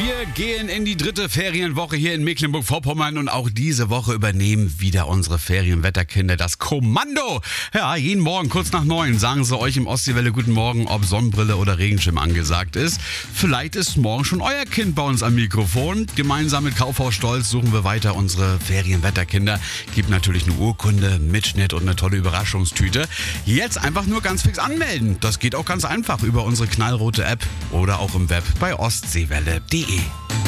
Wir gehen in die 3. Ferienwoche hier in Mecklenburg-Vorpommern und auch diese Woche übernehmen wieder unsere Ferienwetterkinder das Kommando. Ja, jeden Morgen kurz nach 9 sagen sie euch im Ostseewelle guten Morgen, ob Sonnenbrille oder Regenschirm angesagt ist. Vielleicht ist morgen schon euer Kind bei uns am Mikrofon. Gemeinsam mit Kaufhaus Stolz suchen wir weiter unsere Ferienwetterkinder. Gibt natürlich eine Urkunde, Mitschnitt und eine tolle Überraschungstüte. Jetzt einfach nur ganz fix anmelden. Das geht auch ganz einfach über unsere knallrote App oder auch im Web bei ostseewelle.de.